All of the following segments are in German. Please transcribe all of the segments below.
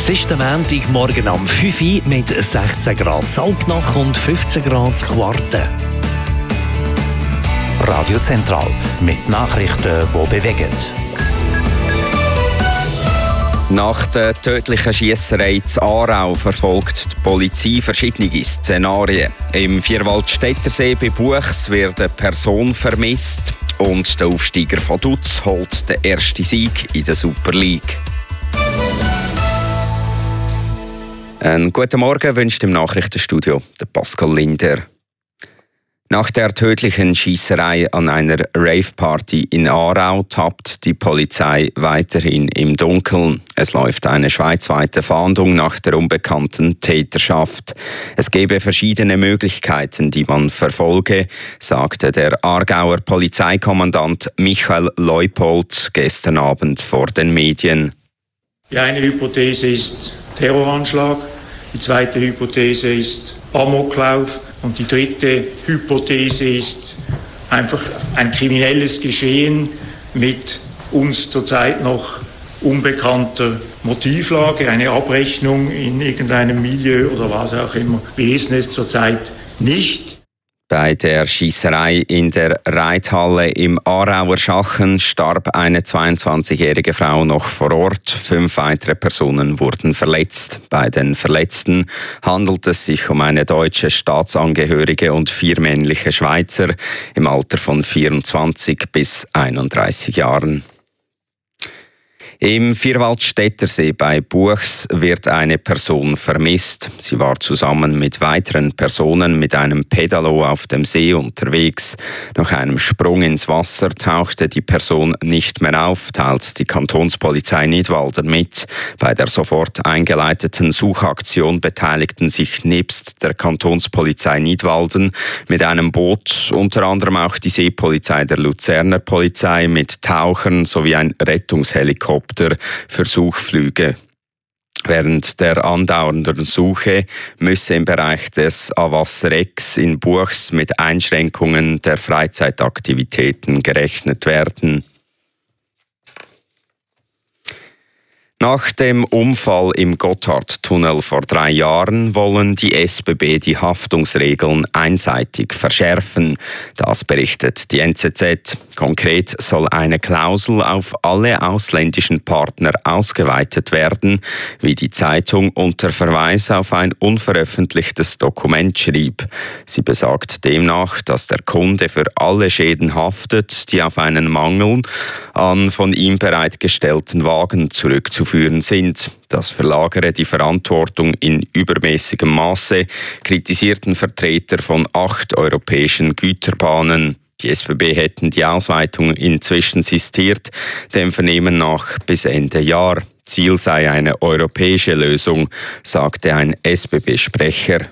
Es ist der Montagmorgen am 5 Uhr mit 16 Grad Salbnach und 15 Grad Quarten. Radio Zentral mit Nachrichten, die bewegen. Nach der tödlichen Schiesserei in Aarau verfolgt die Polizei verschiedene Szenarien. Im Vierwaldstättersee bei Buchs wird eine Person vermisst und der Aufsteiger von Dutz holt den ersten Sieg in der Super League. Einen guten Morgen wünscht im Nachrichtenstudio der Pascal Linder. Nach der tödlichen Schiesserei an einer Rave-Party in Aarau tappt die Polizei weiterhin im Dunkeln. Es läuft eine schweizweite Fahndung nach der unbekannten Täterschaft. Es gebe verschiedene Möglichkeiten, die man verfolge, sagte der Aargauer Polizeikommandant Michael Leupold gestern Abend vor den Medien. Die eine Hypothese ist Terroranschlag, die zweite Hypothese ist Amoklauf und die dritte Hypothese ist einfach ein kriminelles Geschehen mit uns zurzeit noch unbekannter Motivlage, eine Abrechnung in irgendeinem Milieu oder was auch immer. Wir wissen es zurzeit nicht. Bei der Schiesserei in der Reithalle im Aarauer Schachen starb eine 22-jährige Frau noch vor Ort. 5 weitere Personen wurden verletzt. Bei den Verletzten handelt es sich um eine deutsche Staatsangehörige und 4 männliche Schweizer im Alter von 24 bis 31 Jahren. Im Vierwaldstättersee bei Buchs wird eine Person vermisst. Sie war zusammen mit weiteren Personen mit einem Pedalo auf dem See unterwegs. Nach einem Sprung ins Wasser tauchte die Person nicht mehr auf, teilt die Kantonspolizei Nidwalden mit. Bei der sofort eingeleiteten Suchaktion beteiligten sich nebst der Kantonspolizei Nidwalden mit einem Boot unter anderem auch die Seepolizei der Luzerner Polizei mit Tauchern sowie ein Rettungshelikopter für Suchflüge. Während der andauernden Suche müsse im Bereich des Avasserex in Buchs mit Einschränkungen der Freizeitaktivitäten gerechnet werden. Nach dem Unfall im Gotthardtunnel vor 3 Jahren wollen die SBB die Haftungsregeln einseitig verschärfen. Das berichtet die NZZ. Konkret soll eine Klausel auf alle ausländischen Partner ausgeweitet werden, wie die Zeitung unter Verweis auf ein unveröffentlichtes Dokument schrieb. Sie besagt demnach, dass der Kunde für alle Schäden haftet, die auf einen Mangel an von ihm bereitgestellten Wagen zurückzuführen sind. Das verlagere die Verantwortung in übermäßigem Maße, kritisierten Vertreter von 8 europäischen Güterbahnen. Die SBB hätten die Ausweitung inzwischen sistiert, dem Vernehmen nach bis Ende Jahr. Ziel sei eine europäische Lösung, sagte ein SBB-Sprecher.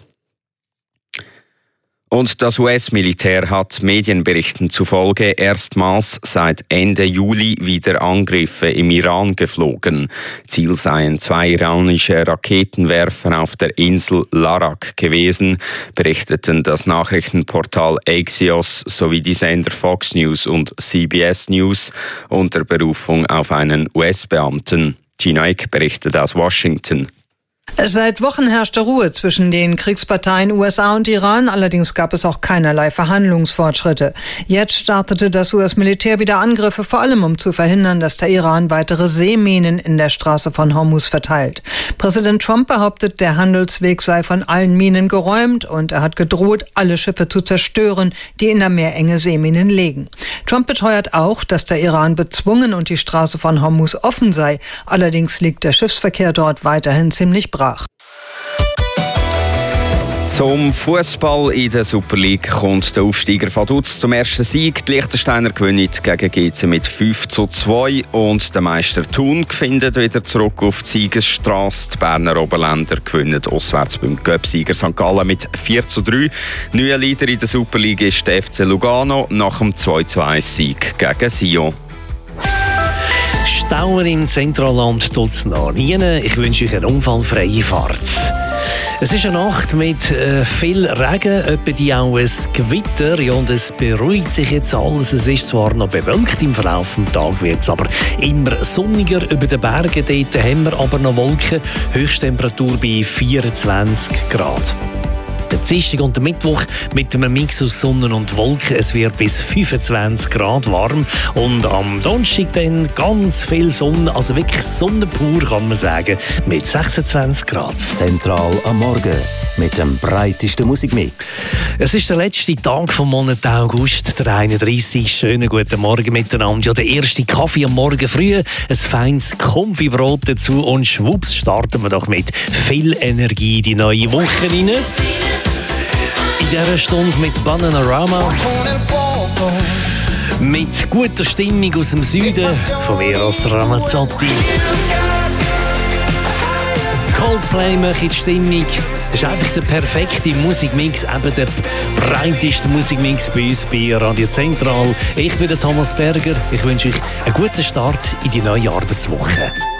Und das US-Militär hat Medienberichten zufolge erstmals seit Ende Juli wieder Angriffe im Iran geflogen. Ziel seien 2 iranische Raketenwerfer auf der Insel Larak gewesen, berichteten das Nachrichtenportal Axios sowie die Sender Fox News und CBS News unter Berufung auf einen US-Beamten. Tina Eck berichtet aus Washington. Seit Wochen herrschte Ruhe zwischen den Kriegsparteien USA und Iran, allerdings gab es auch keinerlei Verhandlungsfortschritte. Jetzt startete das US-Militär wieder Angriffe, vor allem um zu verhindern, dass der Iran weitere Seeminen in der Straße von Hormuz verteilt. Präsident Trump behauptet, der Handelsweg sei von allen Minen geräumt und er hat gedroht, alle Schiffe zu zerstören, die in der Meerenge Seeminen legen. Trump beteuert auch, dass der Iran bezwungen und die Straße von Hormuz offen sei. Allerdings liegt der Schiffsverkehr dort weiterhin ziemlich brach. Zum Fußball in der Super League kommt der Aufsteiger von Dutz zum ersten Sieg. Die Liechtensteiner gewinnen gegen GC mit 5:2 und der Meister Thun findet wieder zurück auf die Siegesstrasse. Die Berner Oberländer gewinnen auswärts beim Göppsieger St. Gallen mit 4:3. Neuer Leader in der Super League ist der FC Lugano nach dem 2:1 Sieg gegen Sion. Dauer im Zentralland tut es noch nie. Ich wünsche euch eine unfallfreie Fahrt. Es ist eine Nacht mit viel Regen, etwa die auch ein Gewitter. Ja, und es beruhigt sich jetzt alles. Es ist zwar noch bewölkt, im Verlauf des Tages wird es aber immer sonniger. Über den Bergen dort haben wir aber noch Wolken. Höchsttemperatur bei 24 Grad. Der Dienstag und der Mittwoch mit einem Mix aus Sonne und Wolken. Es wird bis 25 Grad warm. Und am Donnerstag dann ganz viel Sonne, also wirklich Sonne pur, kann man sagen, mit 26 Grad. Zentral am Morgen mit dem breitesten Musikmix. Es ist der letzte Tag vom Monat August, der 31. Schönen guten Morgen miteinander. Ja, der erste Kaffee am Morgen früh, ein feines Konfibrot dazu und schwupps starten wir doch mit viel Energie in die neue Woche rein. In dieser Stunde mit Bananarama, mit guter Stimmung aus dem Süden von Eros Ramazzotti. Coldplay macht die Stimmung. Das ist einfach der perfekte Musikmix, eben der breiteste Musikmix bei uns bei Radio Zentral. Ich bin der Thomas Berger. Ich wünsche euch einen guten Start in die neue Arbeitswoche.